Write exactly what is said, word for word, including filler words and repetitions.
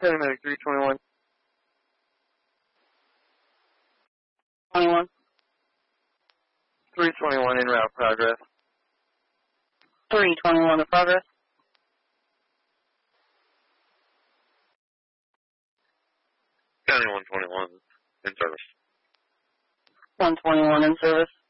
Paramedic three twenty-one. twenty-one. three twenty-one in route progress. three twenty-one in progress. County one twenty-one in service. one twenty-one in service.